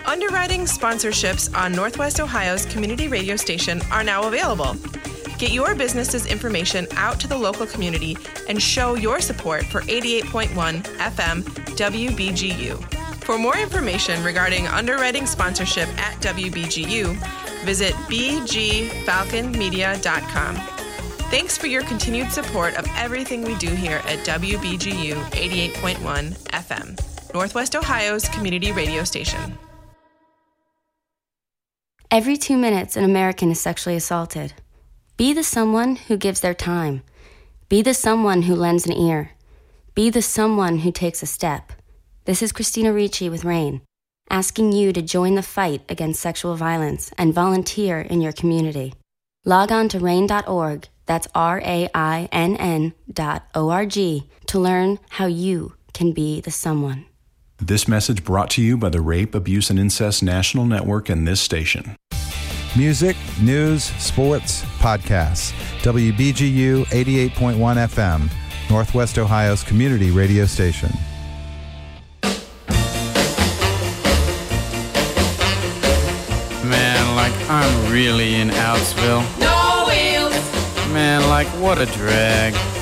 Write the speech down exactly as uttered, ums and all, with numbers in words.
Underwriting sponsorships on Northwest Ohio's community radio station are now available. Get your business's information out to the local community and show your support for eighty-eight point one F M W B G U. For more information regarding underwriting sponsorship at W B G U, visit b g falcon media dot com. Thanks for your continued support of everything we do here at W B G U eighty-eight point one F M, Northwest Ohio's community radio station. Every two minutes, an American is sexually assaulted. Be the someone who gives their time. Be the someone who lends an ear. Be the someone who takes a step. This is Christina Ricci with RAINN, asking you to join the fight against sexual violence and volunteer in your community. Log on to rainn dot org, that's R A I N N dot O R G, to learn how you can be the someone. This message brought to you by the Rape, Abuse, and Incest National Network and this station. Music, news, sports, podcasts. W B G U eighty-eight point one F M, Northwest Ohio's community radio station. Man, like I'm really in Outsville. No wheels. Man, like what a drag.